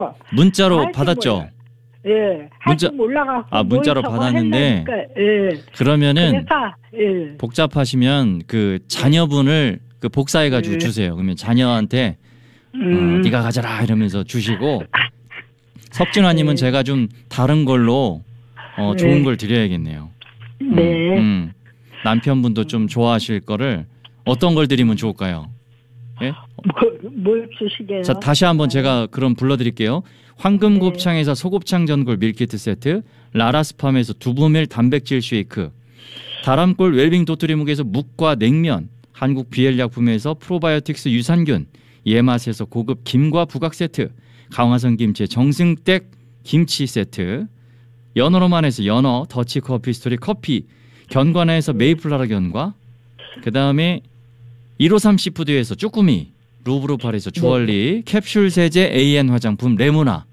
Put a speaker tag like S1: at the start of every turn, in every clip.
S1: 문자로
S2: 할지
S1: 받았죠?
S2: 몰라요. 예, 할지 몰라갖고
S1: 문자로 받았는데
S2: 예.
S1: 그러면은
S2: 그러니까, 예.
S1: 복잡하시면 그 자녀분을 그 복사해가지고
S2: 예.
S1: 주세요. 그러면 자녀한테 네가 가져라 이러면서 주시고 석진화님은 제가 좀 다른 걸로 좋은 걸 드려야겠네요.
S2: 네.
S1: 남편분도 좀 좋아하실 거를 어떤 걸 드리면 좋을까요? 예?
S2: 뭘 주시게요?
S1: 자, 다시 한번 제가 그럼 불러드릴게요. 황금곱창에서 소곱창 전골 밀키트 세트, 라라스팜에서 두부밀 단백질 쉐이크, 다람골 웰빙 도토리묵에서 묵과 냉면, 한국 비엘약품에서 프로바이오틱스 유산균, 예맛에서 고급 김과 부각 세트, 강화선 김치의 정승댁 김치 세트, 연어로만에서 연어 더치 커피 스토리 커피, 견과나에서 메이플라라 견과, 그 다음에 153 시푸드에서 쭈꾸미, 루브르팔에서 주얼리, 캡슐 세제 AN 화장품 레모나.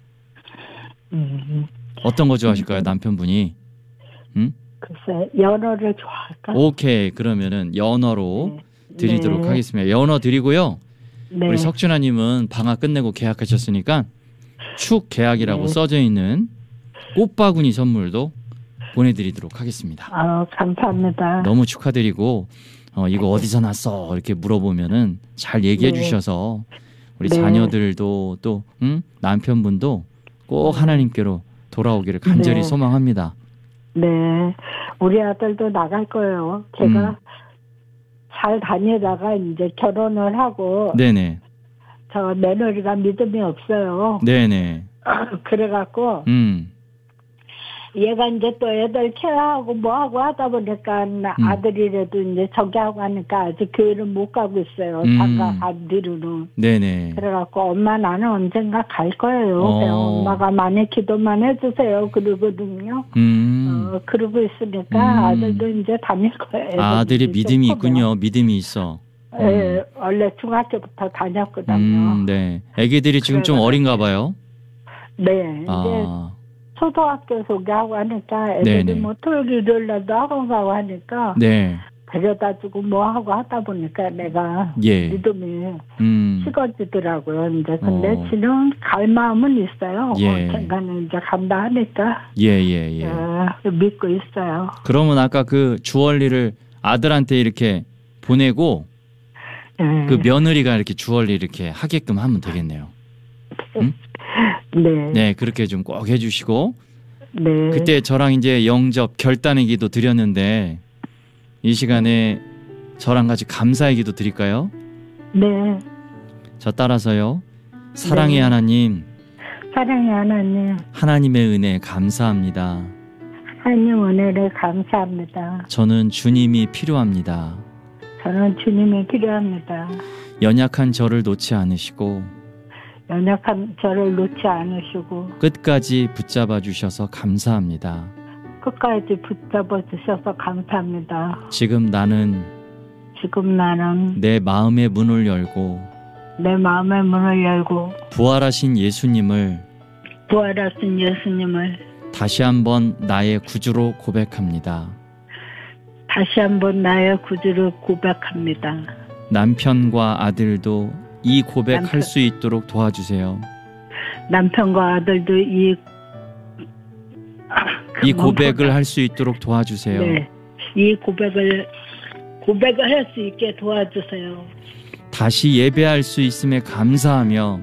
S1: 어떤 거 좋아하실까요, 남편분이?
S2: 글쎄, 연어를 좋아할까?
S1: 오케이, 그러면은 연어로 드리도록 하겠습니다. 연어 드리고요.
S2: 네.
S1: 우리 석준아님은 방학 끝내고 계약하셨으니까 축 계약이라고 써져 있는 꽃바구니 선물도 보내드리도록 하겠습니다.
S2: 감사합니다.
S1: 너무 축하드리고 이거 어디서 났어? 이렇게 물어보면은 잘 얘기해 주셔서 우리 자녀들도 또 남편분도 꼭 하나님께로 돌아오기를 간절히 소망합니다.
S2: 네, 우리 아들도 나갈 거예요. 제가 잘 다니다가 이제 결혼을 하고
S1: 네네.
S2: 저 며느리가 믿음이 없어요.
S1: 네네.
S2: 그래갖고 얘가 이제 또 애들 케어하고 뭐하고 하다 보니까 아들이라도 이제 저기 하고 하니까 아직 교회를 못 가고 있어요. 장가 간 뒤로는.
S1: 네네.
S2: 그래갖고 엄마 나는 언젠가 갈 거예요. 엄마가 많이 기도만 해주세요. 그러거든요. 그러고 있으니까 아들도 이제 다닐 거예요.
S1: 아들이 믿음이 있군요. 믿음이 있어.
S2: 네, 원래 중학교부터 다녔거든요.
S1: 네. 애기들이 지금 좀 어린가 봐요.
S2: 네. 이제 초등학교 소개하고 하니까 애들이 뭐 토요일 일요일날도 학원 가고 하니까 데려다주고 뭐 하고 하다 보니까 내가 믿음이 식어지더라고요. 이제 근데 지금 갈 마음은 있어요. 언젠가는 이제 간다 하니까 믿고 있어요.
S1: 그러면 아까 그 주얼리를 아들한테 이렇게 보내고 그 며느리가 이렇게 주얼리 이렇게 하게끔 하면 되겠네요. 응? 네, 그렇게 좀 꼭 해주시고 그때 저랑 이제 영접 결단의 기도 드렸는데 이 시간에 저랑 같이 감사의 기도 드릴까요?
S2: 네.
S1: 저 따라서요. 사랑의 하나님,
S2: 사랑의 하나님,
S1: 하나님의 은혜 감사합니다.
S2: 하나님 은혜를 감사합니다.
S1: 저는 주님이 필요합니다.
S2: 저는 주님이 필요합니다.
S1: 연약한 저를 놓지 않으시고
S2: 연약한 저를 놓지 않으시고
S1: 끝까지 붙잡아 주셔서 감사합니다.
S2: 끝까지 붙잡아 주셔서 감사합니다.
S1: 지금 나는 내 마음의 문을 열고 부활하신 예수님을 다시 한번 나의 구주로 고백합니다. 남편과 아들도 이 고백할 수 있도록 도와주세요.
S2: 남편과 아들도 이
S1: 고백을 할 수 있도록 도와주세요.
S2: 네, 이 고백을 할 수 있게 도와주세요.
S1: 다시 예배할 수 있음에 감사하며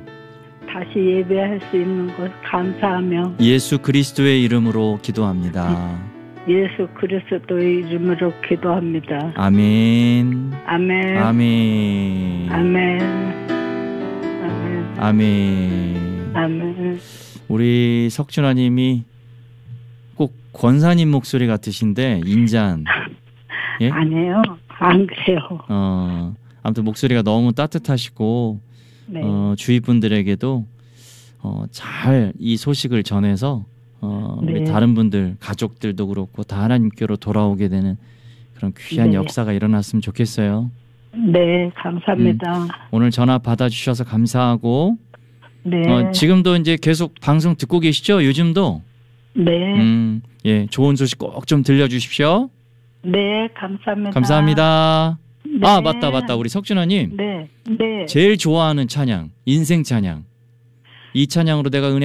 S1: 예수 그리스도의 이름으로 기도합니다.
S2: 예수 그리스도의 이름으로 기도합니다.
S1: 아멘.
S2: 아멘.
S1: 아멘.
S2: 아멘.
S1: 아멘.
S2: 아멘.
S1: 우리 석준아님이 꼭 권사님 목소리 같으신데 인자한. 예?
S2: 아니에요. 안 그래요.
S1: 아무튼 목소리가 너무 따뜻하시고 주위 분들에게도 잘 이 소식을 전해서 우리 다른 분들 가족들도 그렇고 다 하나님께로 돌아오게 되는 그런 귀한 역사가 일어났으면 좋겠어요.
S2: 네, 감사합니다.
S1: 오늘 전화 받아주셔서 감사하고 지금도 이제 계속 방송 듣고 계시죠? 요즘도?
S2: 네.
S1: 예, 좋은 소식 꼭 좀 들려주십시오.
S2: 네, 감사합니다.
S1: 감사합니다. 아, 맞다. 우리 석준아님.
S2: 네.
S1: 제일 좋아하는 찬양, 인생 찬양. 이 찬양으로 내가 은혜